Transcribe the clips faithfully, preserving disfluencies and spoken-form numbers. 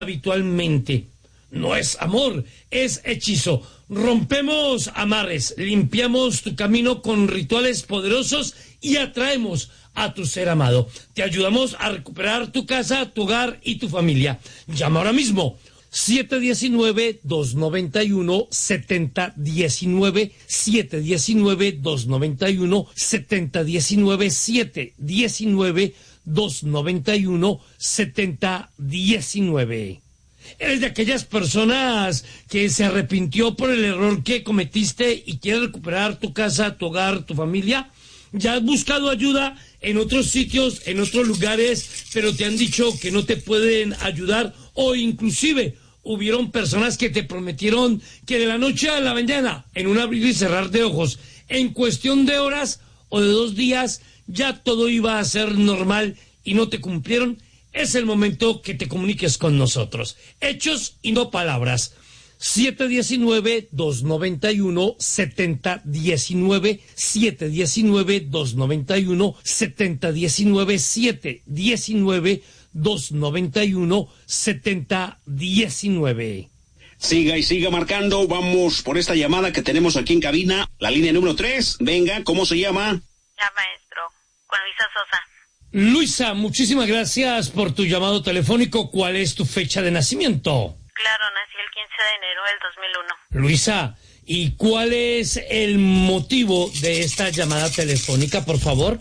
habitualmente. No es amor, es hechizo. Rompemos amarres, limpiamos tu camino con rituales poderosos y atraemos a tu ser amado. Te ayudamos a recuperar tu casa, tu hogar y tu familia. Llama ahora mismo. siete uno nueve, dos nueve uno, siete cero uno nueve, siete uno nueve, dos nueve uno, siete cero uno nueve, siete uno nueve, dos nueve uno, siete cero uno nueve. ¿Eres de aquellas personas que se arrepintió por el error que cometiste y quieres recuperar tu casa, tu hogar, tu familia? ¿Ya has buscado ayuda en otros sitios, en otros lugares, pero te han dicho que no te pueden ayudar? O inclusive hubieron personas que te prometieron que de la noche a la mañana, en un abrir y cerrar de ojos, en cuestión de horas o de dos días, ya todo iba a ser normal y no te cumplieron. Es el momento que te comuniques con nosotros. Hechos y no palabras. siete uno nueve, dos nueve uno, siete cero uno nueve, siete uno nueve, dos nueve uno, siete cero uno nueve, siete uno nueve, dos nueve uno, siete cero uno nueve. Siga y siga marcando. Vamos por esta llamada que tenemos aquí en cabina. La línea número tres. Venga, ¿cómo se llama? Ya, maestro. Con Luisa Sosa. Luisa, muchísimas gracias por tu llamado telefónico. ¿Cuál es tu fecha de nacimiento? Claro, nací el quince de enero del dos mil uno. Luisa, ¿y cuál es el motivo de esta llamada telefónica, por favor?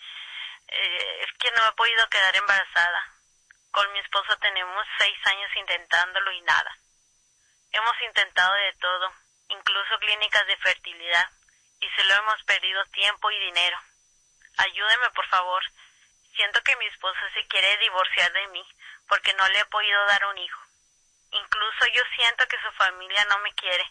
Eh, es que no he podido quedar embarazada. Con mi esposo tenemos seis años intentándolo y nada. Hemos intentado de todo, incluso clínicas de fertilidad, y se lo hemos perdido tiempo y dinero. Ayúdeme, por favor. Siento que mi esposo se quiere divorciar de mí porque no le he podido dar un hijo. Incluso yo siento que su familia no me quiere.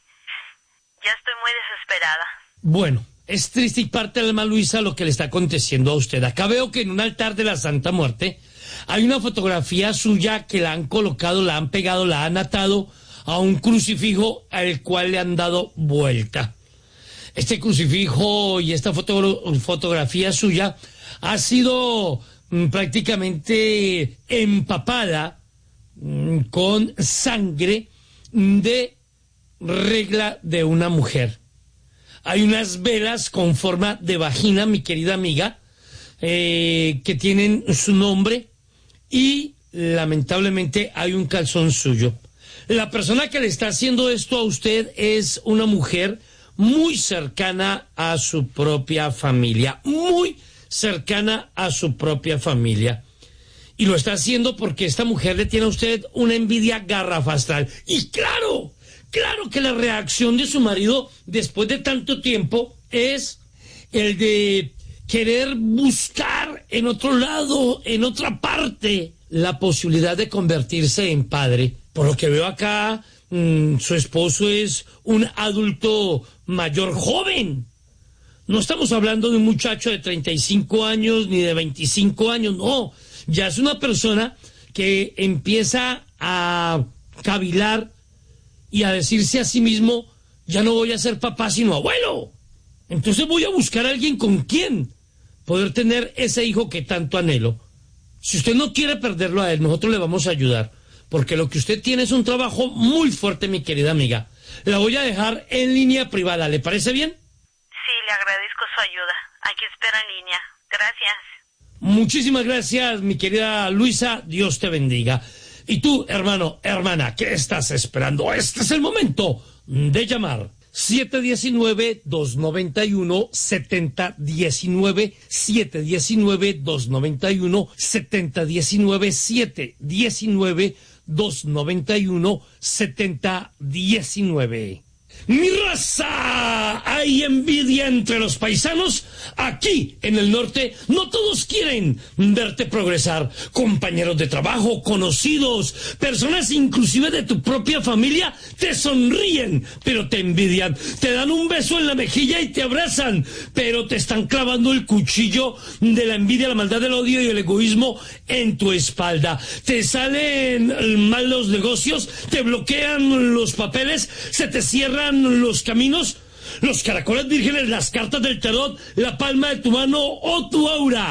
Ya estoy muy desesperada. Bueno, es triste y parte del alma, Luisa, lo que le está aconteciendo a usted. Acá veo que en un altar de la Santa Muerte hay una fotografía suya que la han colocado, la han pegado, la han atado a un crucifijo al cual le han dado vuelta. Este crucifijo y esta foto, fotografía suya ha sido mm, prácticamente empapada mm, con sangre de regla de una mujer. Hay unas velas con forma de vagina, mi querida amiga, eh, que tienen su nombre, y lamentablemente hay un calzón suyo. La persona que le está haciendo esto a usted es una mujer muy cercana a su propia familia, muy cercana a su propia familia. Y lo está haciendo porque esta mujer le tiene a usted una envidia garrafal. Y claro, claro que la reacción de su marido después de tanto tiempo es el de querer buscar en otro lado, en otra parte, la posibilidad de convertirse en padre. Por lo que veo acá, mmm, su esposo es un adulto mayor joven. No estamos hablando de un muchacho de treinta y cinco años ni de veinticinco años, no. Ya es una persona que empieza a cavilar y a decirse a sí mismo, ya no voy a ser papá sino abuelo. Entonces voy a buscar a alguien con quien poder tener ese hijo que tanto anhelo. Si usted no quiere perderlo a él, nosotros le vamos a ayudar, porque lo que usted tiene es un trabajo muy fuerte, mi querida amiga. La voy a dejar en línea privada, ¿le parece bien? Sí, le agradezco su ayuda. Aquí espero en línea. Gracias. Muchísimas gracias, mi querida Luisa. Dios te bendiga. Y tú, hermano, hermana, ¿qué estás esperando? Este es el momento de llamar. siete uno nueve, dos nueve uno, siete cero uno nueve, siete uno nueve, dos nueve uno, siete cero uno nueve, siete uno nueve, dos nueve uno, siete cero uno nueve. ¡Mi raza! Hay envidia entre los paisanos. Aquí, en el norte, no todos quieren verte progresar. Compañeros de trabajo, conocidos, personas inclusive de tu propia familia, te sonríen, pero te envidian. Te dan un beso en la mejilla y te abrazan, pero te están clavando el cuchillo de la envidia, la maldad, el odio y el egoísmo en tu espalda. Te salen mal los negocios, te bloquean los papeles, se te cierran los caminos, los caracoles vírgenes, las cartas del tarot, la palma de tu mano o tu aura.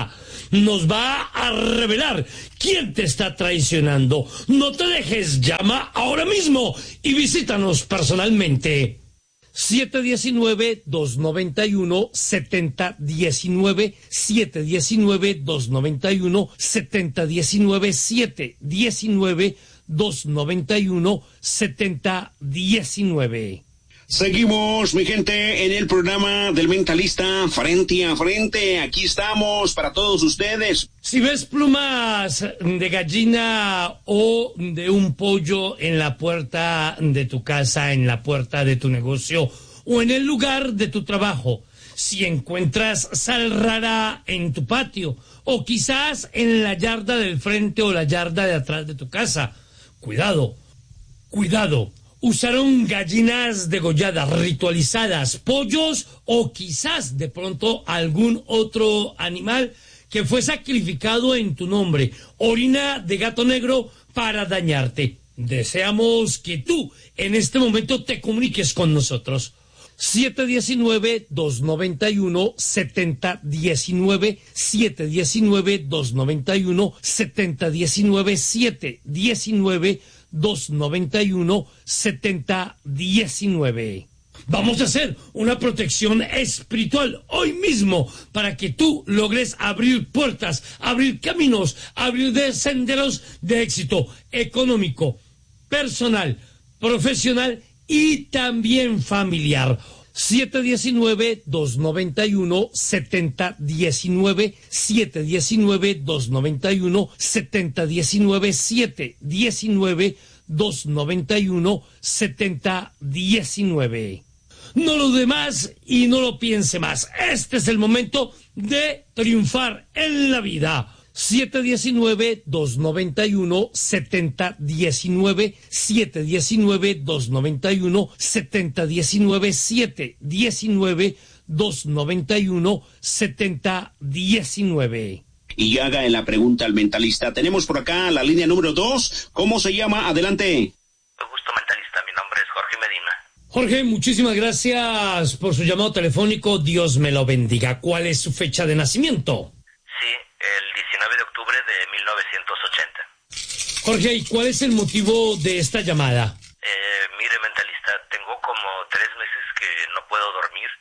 nos va a revelar quién te está traicionando. No te dejes, llama ahora mismo y visítanos personalmente. siete uno nueve, dos nueve uno, siete cero uno nueve, siete uno nueve, dos nueve uno, siete cero uno nueve, siete uno nueve, dos nueve uno, siete cero uno nueve. Seguimos, mi gente, en el programa del Mentalista Frente a Frente. Aquí estamos para todos ustedes. Si ves plumas de gallina o de un pollo en la puerta de tu casa, en la puerta de tu negocio o en el lugar de tu trabajo, si encuentras sal rara en tu patio o quizás en la yarda del frente o la yarda de atrás de tu casa, cuidado, cuidado. Usaron gallinas degolladas, ritualizadas, pollos o quizás de pronto algún otro animal que fue sacrificado en tu nombre, orina de gato negro para dañarte. Deseamos que tú en este momento te comuniques con nosotros. siete uno nueve, dos nueve uno, siete cero uno nueve, siete uno nueve, dos nueve uno, siete cero uno nueve, siete uno nueve, dos nueve uno, siete cero uno nueve. Vamos a hacer una protección espiritual hoy mismo para que tú logres abrir puertas, abrir caminos, abrir de senderos de éxito económico, personal, profesional y también familiar. siete uno nueve, dos nueve uno, siete cero uno nueve, siete uno nueve, dos nueve uno, siete cero uno nueve, siete uno nueve, dos nueve uno, siete cero uno nueve. No lo dé más y no lo piense más. Este es el momento de triunfar en la vida. siete uno nueve, dos nueve uno, siete cero uno nueve, siete uno nueve, dos nueve uno, siete cero uno nueve, siete uno nueve, dos nueve uno, siete cero uno nueve. Y haga en la pregunta al mentalista. Tenemos por acá la línea número dos. ¿Cómo se llama? Adelante. Me gusta, mentalista. Mi nombre es Jorge Medina. Jorge, muchísimas gracias por su llamado telefónico. Dios me lo bendiga. ¿Cuál es su fecha de nacimiento? Sí, el diecinueve de octubre de mil novecientos ochenta. Jorge, ¿y cuál es el motivo de esta llamada? Eh, mire, mentalista, tengo como tres meses que no puedo dormir.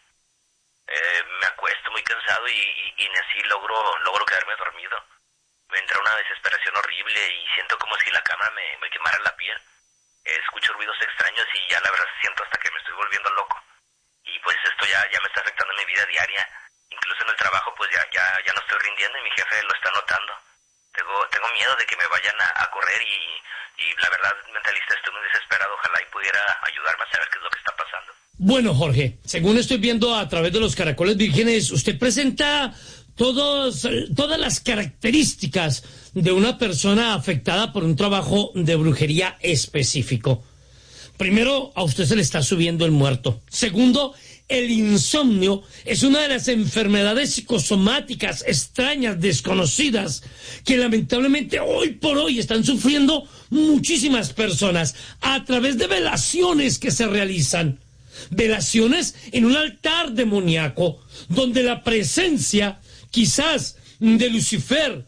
Eh, me acuesto muy cansado y, y, y ni así logro, logro quedarme dormido. Me entra una desesperación horrible y siento como si la cama me, me quemara la piel. Eh, escucho ruidos extraños y ya la verdad siento hasta que me estoy volviendo loco. Y pues esto ya, ya me está afectando en mi vida diaria. Incluso en el trabajo pues ya, ya, ya no estoy rindiendo y mi jefe lo está notando. Tengo, tengo miedo de que me vayan a, a correr y, y la verdad, mentalista, estoy muy desesperado. Ojalá y pudiera ayudarme a saber qué es lo que está pasando. Bueno, Jorge, según estoy viendo a través de los caracoles vírgenes, usted presenta todos, todas las características de una persona afectada por un trabajo de brujería específico. Primero, a usted se le está subiendo el muerto. Segundo, el insomnio es una de las enfermedades psicosomáticas extrañas, desconocidas, que lamentablemente hoy por hoy están sufriendo muchísimas personas a través de velaciones que se realizan. Velaciones en un altar demoníaco, donde la presencia quizás de Lucifer,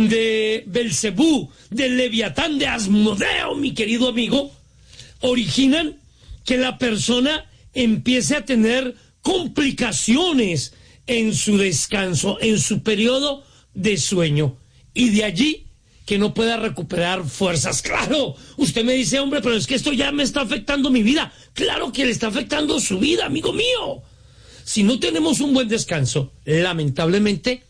de Belcebú, de Leviatán, de Asmodeo, mi querido amigo, originan que la persona empiece a tener complicaciones en su descanso, en su periodo de sueño, y de allí que no pueda recuperar fuerzas. Claro, usted me dice, hombre, pero es que esto ya me está afectando mi vida. Claro que le está afectando su vida, amigo mío. Si no tenemos un buen descanso, lamentablemente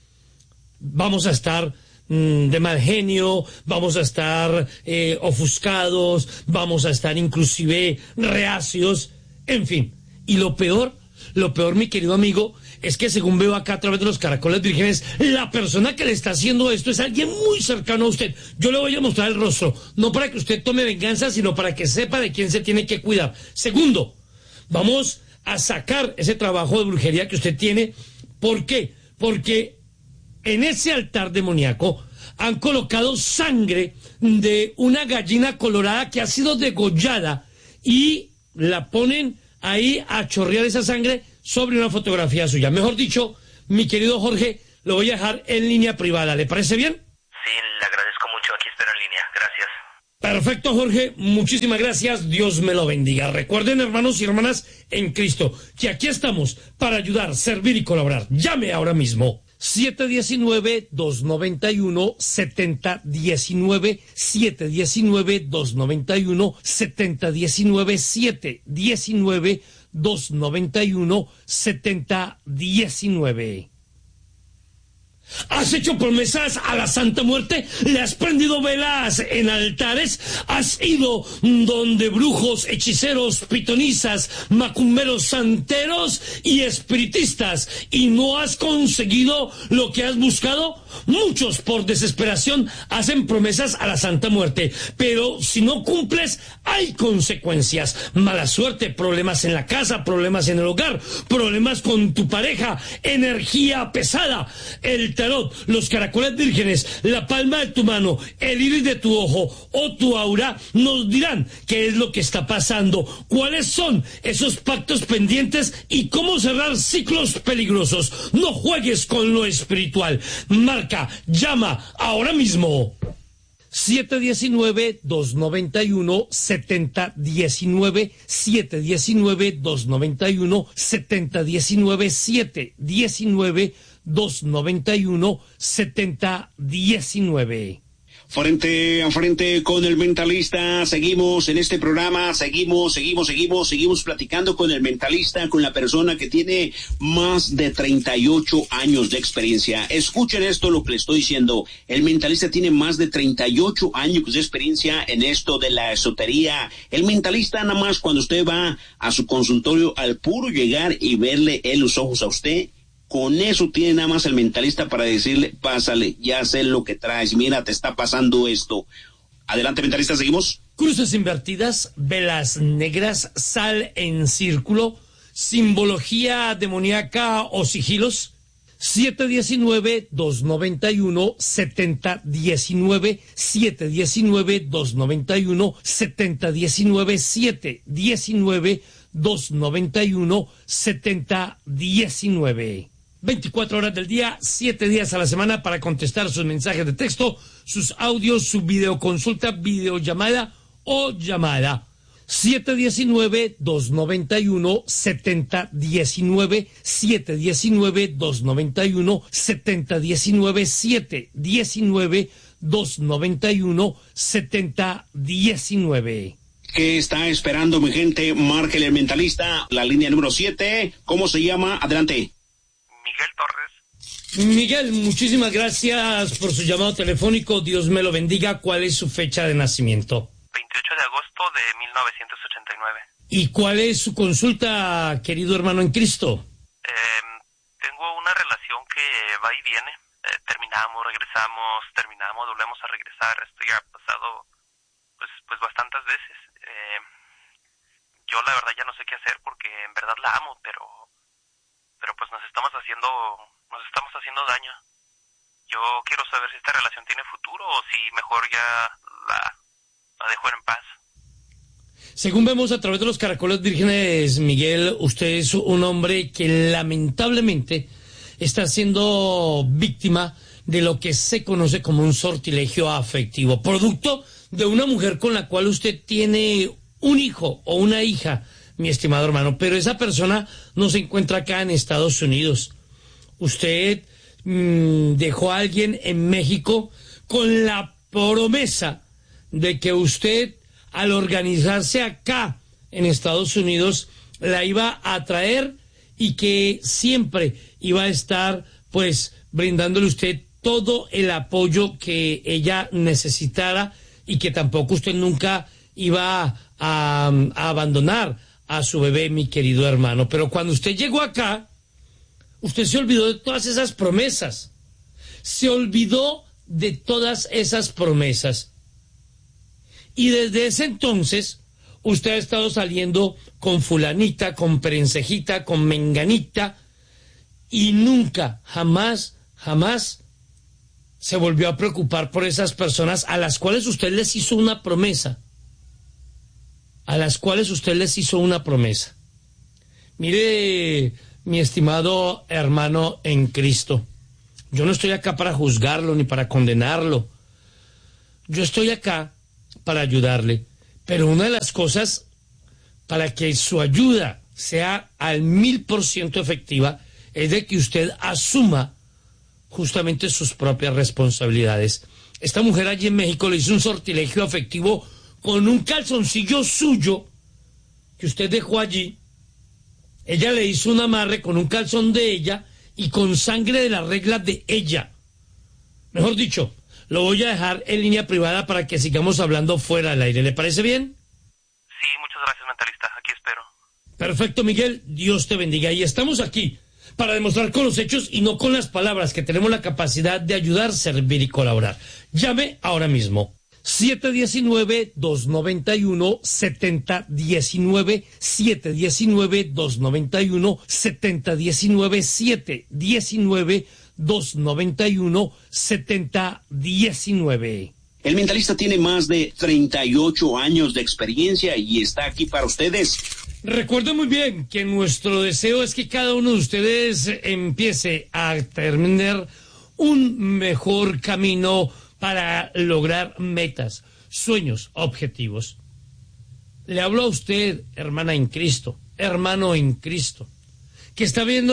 vamos a estar mmm, de mal genio, vamos a estar eh, ofuscados, vamos a estar inclusive reacios, en fin. Y lo peor, lo peor, mi querido amigo, es que según veo acá a través de los caracoles vírgenes, la persona que le está haciendo esto es alguien muy cercano a usted. Yo le voy a mostrar el rostro, no para que usted tome venganza, sino para que sepa de quién se tiene que cuidar. Segundo, vamos a sacar ese trabajo de brujería que usted tiene. ¿Por qué? Porque en ese altar demoníaco han colocado sangre de una gallina colorada que ha sido degollada y la ponen ahí a chorrear esa sangre sobre una fotografía suya. Mejor dicho, mi querido Jorge, lo voy a dejar en línea privada. ¿Le parece bien? Sí, le agradezco mucho. Aquí espero en línea. Gracias. Perfecto, Jorge. Muchísimas gracias. Dios me lo bendiga. Recuerden, hermanos y hermanas en Cristo, que aquí estamos para ayudar, servir y colaborar. Llame ahora mismo. siete uno nueve, dos nueve uno, siete cero uno nueve, siete uno nueve, dos nueve uno, siete cero uno nueve, siete uno nueve, dos nueve uno, siete cero uno nueve. ¿Has hecho promesas a la Santa Muerte? ¿Le has prendido velas en altares? ¿Has ido donde brujos, hechiceros, pitonisas, macumberos, santeros y espiritistas y no has conseguido lo que has buscado? Muchos por desesperación hacen promesas a la Santa Muerte, pero si no cumples hay consecuencias. Mala suerte, problemas en la casa, problemas en el hogar, problemas con tu pareja, energía pesada, el tarot, los caracoles vírgenes, la palma de tu mano, el iris de tu ojo o tu aura nos dirán qué es lo que está pasando, cuáles son esos pactos pendientes y cómo cerrar ciclos peligrosos. No juegues con lo espiritual. Marca, llama ahora mismo. siete uno nueve, dos nueve uno, siete cero uno nueve, siete uno nueve, dos nueve uno, siete cero uno nueve, siete uno nueve, dos nueve uno, siete cero uno nueve. Frente a frente con el mentalista, seguimos en este programa, seguimos, seguimos, seguimos, seguimos platicando con el mentalista, con la persona que tiene más de treinta y ocho años de experiencia. Escuchen esto, lo que le estoy diciendo. El mentalista tiene más de treinta y ocho años de experiencia en esto de la esotería. El mentalista, nada más cuando usted va a su consultorio, al puro llegar y verle en los ojos a usted, con eso tiene nada más el mentalista para decirle, pásale, ya sé lo que traes, mira, te está pasando esto. Adelante, mentalista, seguimos. Cruces invertidas, velas negras, sal en círculo, simbología demoníaca o sigilos. siete uno nueve, dos nueve uno, siete cero uno nueve, siete uno nueve, dos nueve uno, siete cero uno nueve, siete uno nueve, dos nueve uno, siete cero uno nueve. veinticuatro horas del día, siete días a la semana para contestar sus mensajes de texto, sus audios, su videoconsulta, videollamada o llamada. siete uno nueve, dos nueve uno, siete cero uno nueve, siete uno nueve, dos nueve uno, siete cero uno nueve, siete uno nueve, dos nueve uno, siete cero uno nueve. ¿Qué está esperando, mi gente? Márquele el mentalista, la línea número siete. ¿Cómo se llama? Adelante. Miguel Torres. Miguel, muchísimas gracias por su llamado telefónico. Dios me lo bendiga. ¿Cuál es su fecha de nacimiento? veintiocho de agosto de mil novecientos ochenta y nueve. ¿Y cuál es su consulta, querido hermano en Cristo? Eh, tengo una relación que va y viene. Eh, terminamos, regresamos, terminamos, volvemos a regresar. Esto ya ha pasado pues, pues bastantes veces. Eh, yo la verdad ya no sé qué hacer porque en verdad la amo, pero pero pues nos estamos haciendo nos estamos haciendo daño. Yo quiero saber si esta relación tiene futuro o si mejor ya la, la dejo en paz. Según vemos a través de los caracoles vírgenes, Miguel, usted es un hombre que lamentablemente está siendo víctima de lo que se conoce como un sortilegio afectivo, producto de una mujer con la cual usted tiene un hijo o una hija, mi estimado hermano, pero esa persona no se encuentra acá en Estados Unidos. Usted mmm, dejó a alguien en México con la promesa de que usted, al organizarse acá en Estados Unidos, la iba a traer y que siempre iba a estar, pues, brindándole a usted todo el apoyo que ella necesitara y que tampoco usted nunca iba a, a abandonar a su bebé, mi querido hermano. Pero cuando usted llegó acá, usted se olvidó de todas esas promesas. Se olvidó de todas esas promesas. Y desde ese entonces, usted ha estado saliendo con fulanita, con perencejita, con menganita, y nunca, jamás, jamás se volvió a preocupar por esas personas a las cuales usted les hizo una promesa. A las cuales usted les hizo una promesa. Mire, mi estimado hermano en Cristo, Yo no estoy acá para juzgarlo ni para condenarlo. Yo estoy acá para ayudarle. Pero una de las cosas para que su ayuda sea al mil por ciento efectiva es de que usted asuma justamente sus propias responsabilidades. Esta mujer allí en México le hizo un sortilegio afectivo con un calzoncillo suyo que usted dejó allí. Ella le hizo un amarre con un calzón de ella y con sangre de la regla de ella. Mejor dicho, lo voy a dejar en línea privada para que sigamos hablando fuera del aire. ¿Le parece bien? Sí, muchas gracias, mentalista. Aquí espero. Perfecto, Miguel. Dios te bendiga. Y estamos aquí para demostrar con los hechos y no con las palabras que tenemos la capacidad de ayudar, servir y colaborar. Llame ahora mismo. siete uno nueve, dos nueve uno, siete cero uno nueve, siete uno nueve, dos nueve uno, siete cero uno nueve, siete uno nueve, dos nueve uno, siete cero uno nueve. El mentalista tiene más de treinta y ocho años de experiencia y está aquí para ustedes. Recuerden muy bien que nuestro deseo es que cada uno de ustedes empiece a terminar un mejor camino para lograr metas, sueños, objetivos. Le hablo a usted, hermana en Cristo, hermano en Cristo, que está viendo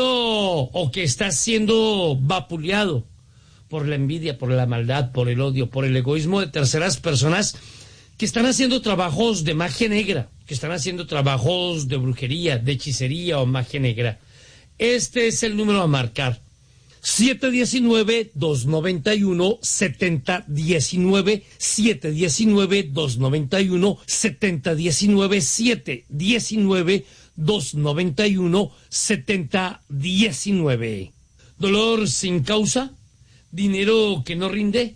o que está siendo vapuleado por la envidia, por la maldad, por el odio, por el egoísmo de terceras personas que están haciendo trabajos de magia negra, que están haciendo trabajos de brujería, de hechicería o magia negra. Este es el número a marcar. siete uno nueve, dos nueve uno, siete cero uno nueve, siete uno nueve, dos nueve uno, siete cero uno nueve, siete uno nueve, dos nueve uno, siete cero uno nueve. Dolor sin causa, dinero que no rinde,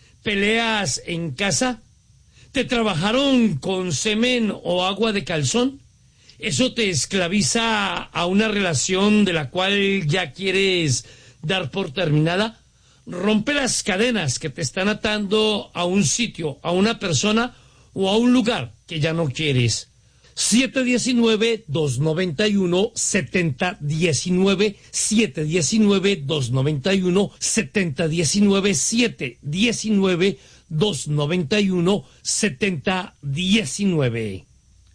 peleas en casa, te trabajaron con semen o agua de calzón, eso te esclaviza a una relación de la cual ya quieres dar por terminada. Rompe las cadenas que te están atando a un sitio, a una persona o a un lugar que ya no quieres. siete uno nueve, dos nueve uno, siete cero uno nueve, siete uno nueve, dos nueve uno, siete cero uno nueve, siete uno nueve, dos nueve uno, siete cero uno nueve.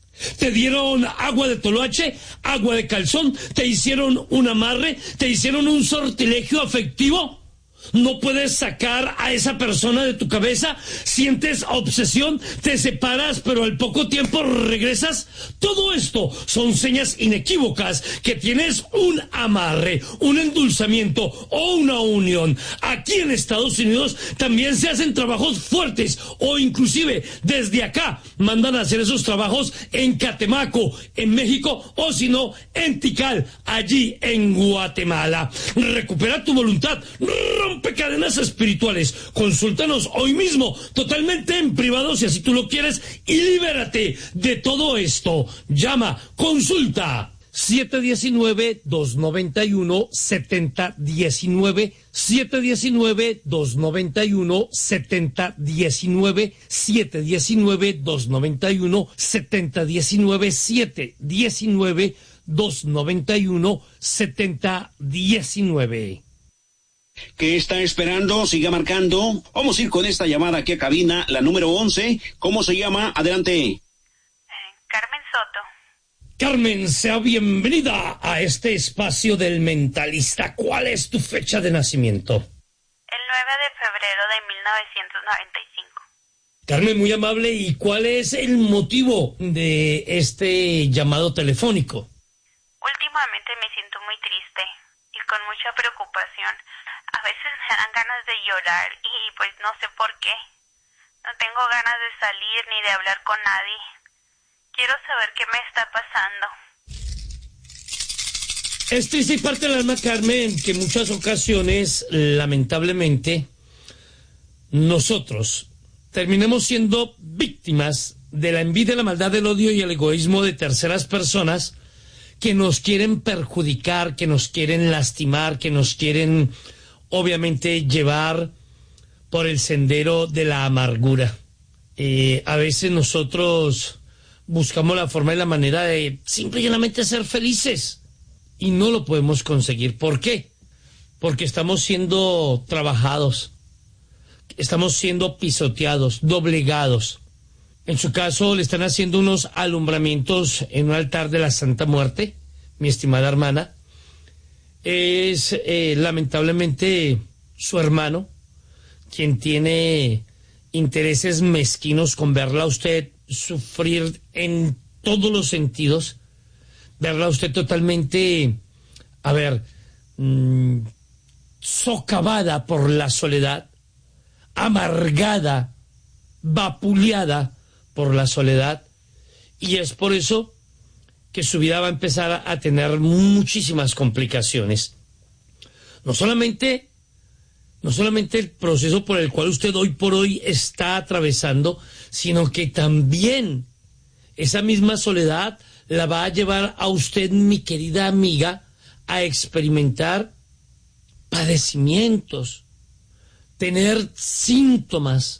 Te dieron agua de toloache, agua de calzón, te hicieron un amarre, te hicieron un sortilegio afectivo. No puedes sacar a esa persona de tu cabeza, sientes obsesión, te separas, pero al poco tiempo regresas. Todo esto son señas inequívocas que tienes un amarre, un endulzamiento o una unión. Aquí en Estados Unidos también se hacen trabajos fuertes o inclusive desde acá mandan a hacer esos trabajos en Catemaco, en México, o si no, en Tikal, allí en Guatemala. Recupera tu voluntad, rompe cadenas espirituales. Consúltanos hoy mismo, totalmente en privado, si así tú lo quieres, y libérate de todo esto. Llama, consulta. siete uno nueve, dos nueve uno, siete cero uno nueve, siete uno nueve, dos nueve uno, siete cero uno nueve, siete uno nueve, dos nueve uno, siete cero uno nueve, siete uno nueve, dos nueve uno, siete cero uno nueve. ¿Qué está esperando? Siga marcando. Vamos a ir con esta llamada aquí a cabina, la número once. ¿Cómo se llama? Adelante. Eh, Carmen Soto. Carmen, sea bienvenida a este espacio del mentalista. ¿Cuál es tu fecha de nacimiento? El nueve de febrero de mil novecientos noventa y cinco. Carmen, muy amable. ¿Y cuál es el motivo de este llamado telefónico? Últimamente me siento muy triste y con mucha preocupación. A veces me dan ganas de llorar y pues no sé por qué. No tengo ganas de salir ni de hablar con nadie. Quiero saber qué me está pasando. Es triste y parte del alma, Carmen, que en muchas ocasiones, lamentablemente, nosotros terminemos siendo víctimas de la envidia, la maldad, el odio y el egoísmo de terceras personas que nos quieren perjudicar, que nos quieren lastimar, que nos quieren, obviamente, llevar por el sendero de la amargura. Eh, a veces nosotros buscamos la forma y la manera de simple y llanamente ser felices y no lo podemos conseguir. ¿Por qué? porque estamos siendo trabajados, estamos siendo pisoteados, doblegados. En su caso, le están haciendo unos alumbramientos en un altar de la Santa Muerte, mi estimada hermana. Es eh, lamentablemente su hermano quien tiene intereses mezquinos con verla a usted sufrir en todos los sentidos, verla a usted totalmente, a ver, mmm, socavada por la soledad, amargada, vapuleada por la soledad, y es por eso que su vida va a empezar a tener muchísimas complicaciones. No solamente, no solamente el proceso por el cual usted hoy por hoy está atravesando, sino que también esa misma soledad la va a llevar a usted, mi querida amiga, a experimentar padecimientos, tener síntomas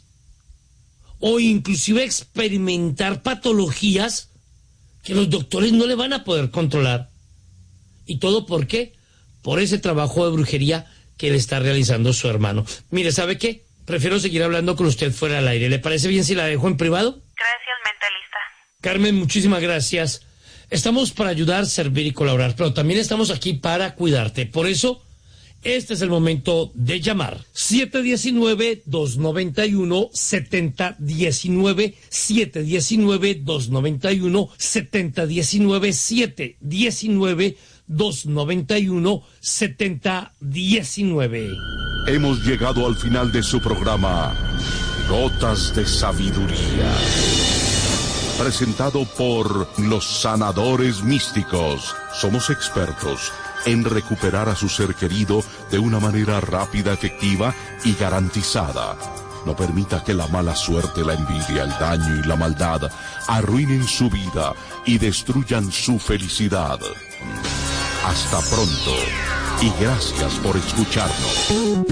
o inclusive experimentar patologías que los doctores no le van a poder controlar. ¿Y todo por qué? Por ese trabajo de brujería que le está realizando su hermano. Mire, ¿sabe qué? Prefiero seguir hablando con usted fuera del aire. ¿Le parece bien si la dejo en privado? Gracias, mentalista. Carmen, muchísimas gracias. Estamos para ayudar, servir y colaborar, pero también estamos aquí para cuidarte. Por eso, este es el momento de llamar. siete uno nueve, dos nueve uno, siete cero uno nueve, siete uno nueve, dos nueve uno, siete cero uno nueve, siete uno nueve, dos nueve uno, siete cero uno nueve. Hemos llegado al final de su programa, Gotas de Sabiduría. Presentado por los sanadores místicos. Somos expertos en recuperar a su ser querido de una manera rápida, efectiva y garantizada. No permita que la mala suerte, la envidia, el daño y la maldad arruinen su vida y destruyan su felicidad. Hasta pronto y gracias por escucharnos.